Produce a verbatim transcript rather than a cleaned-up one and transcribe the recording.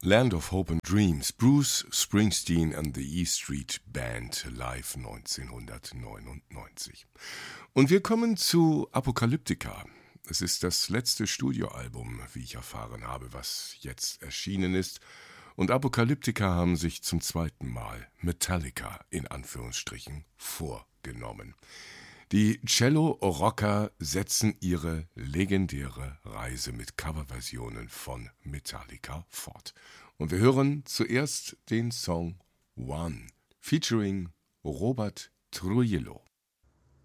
Land of Hope and Dreams, Bruce Springsteen and the E Street Band live neunzehnhundertneunundneunzig. Und wir kommen zu Apocalyptica. Es ist das letzte Studioalbum, wie ich erfahren habe, was jetzt erschienen ist. Und Apocalyptica haben sich zum zweiten Mal Metallica in Anführungsstrichen vorgenommen. Die Cello-Rocker setzen ihre legendäre Reise mit Coverversionen von Metallica fort. Und wir hören zuerst den Song One, featuring Robert Trujillo.